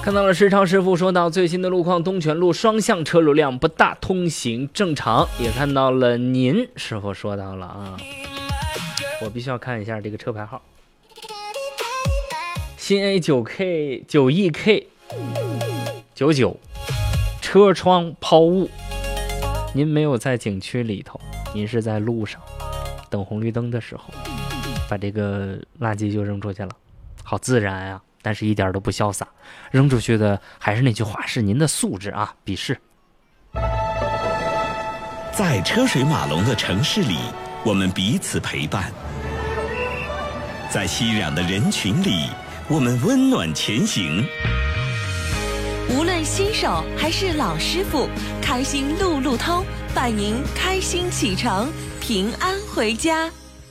看到了时常师傅说到最新的路况，东泉路双向车流量不大，通行正常。也看到了您师傅说到了啊，我必须要看一下这个车牌号，新 A9K 9EK 99，车窗抛物。您没有在景区里头，您是在路上等红绿灯的时候，把这个垃圾就扔出去了，好自然啊，但是一点都不潇洒。扔出去的还是那句话，是您的素质啊，鄙视。 在车水马龙的城市里，我们彼此陪伴；在熙攘的人群里，我们温暖前行。 无论新手还是老师傅，开心路路通，伴您开心启程，平安回家。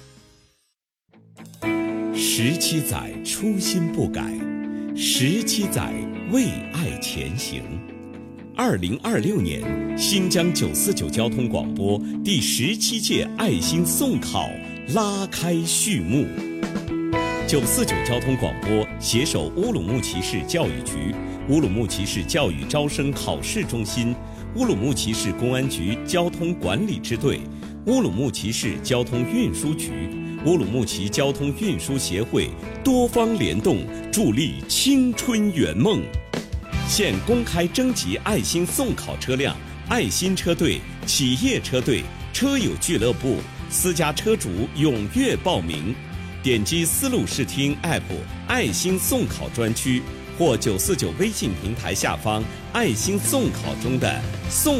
17载初心不改，17载为爱前行。2026年，新疆949交通广播第17届爱心送考拉开序幕。949交通广播携手乌鲁木齐市教育局、乌鲁木齐市教育招生考试中心、乌鲁木齐市公安局交通管理支队、乌鲁木齐市交通运输局、乌鲁木齐交通运输协会多方联动，助力青春圆梦。现公开征集爱心送考车辆、爱心车队、企业车队、车友俱乐部、私家车主踊跃报名。点击丝路视听 App 爱心送考专区，或949微信平台下方爱心送考中的送